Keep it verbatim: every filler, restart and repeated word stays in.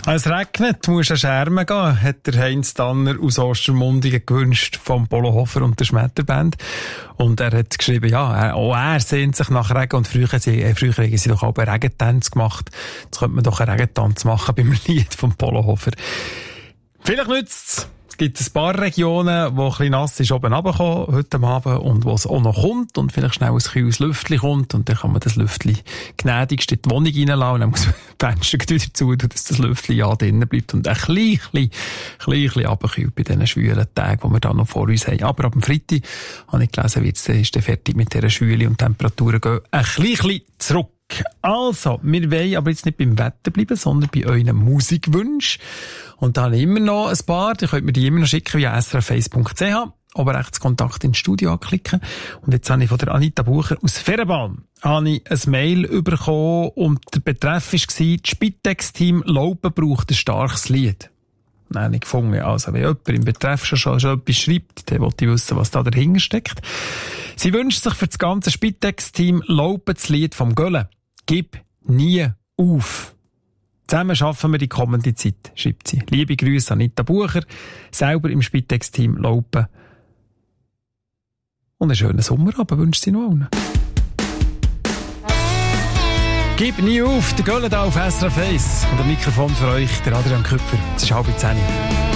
Es regnet, du musst an Schermen gehen, hat der Heinz Danner aus Ostermundigen gewünscht vom Polohofer und der Schmetterband. Und er hat geschrieben, ja, er, auch er sehnt sich nach Regen und früher, äh, früher haben sie doch auch einen Regentanz gemacht. Jetzt könnte man doch einen Regentanz machen beim Lied vom Polohofer. Vielleicht nützt's. Es gibt ein paar Regionen, wo ein bisschen nass ist oben runtergekommen heute Abend und wo es auch noch kommt und vielleicht schnell ein kühles Lüftchen kommt und dann kann man das Lüftchen gnädigst in die Wohnung reinlassen und dann muss man die Fenster wieder zu, dass das Lüftchen ja drinnen bleibt und ein klein, klein, klein, klein runterkühlt bei diesen schwülen Tagen, die wir da noch vor uns haben. Aber ab dem Freitag, habe ich gelesen, jetzt ist der fertig mit dieser Schwüle und Temperaturen gehen ein klein, klein zurück. Also, wir wollen aber jetzt nicht beim Wetter bleiben, sondern bei euren Musikwünschen. Und da habe ich immer noch ein paar, die könnt mir die immer noch schicken via s r f eins punkt c h, Oberrechtskontakt ins Studio anklicken. Und jetzt habe ich von der Anita Bucher aus Ferenbalm habe ich ein Mail bekommen und der Betreff war, das Spitex-Team Laupen braucht ein starkes Lied. Nein, nicht gefunden. Also, wenn jemand im Betreff schon, schon, schon etwas schreibt, dann wollte ich wissen, was da dahinter steckt. Sie wünscht sich für das ganze Spitex-Team Laupen das Lied vom Göllen. Gib nie auf. Zusammen schaffen wir die kommende Zeit, schreibt sie. Liebe Grüße an Anita Bucher, selber im Spitex-Team Laupen. Und einen schönen Sommerabend wünscht sie noch allen. Gib nie auf, der Göllen da auf S R F eins. Und am Mikrofon für euch, der Adrian Küpfer. Es ist halb zehn.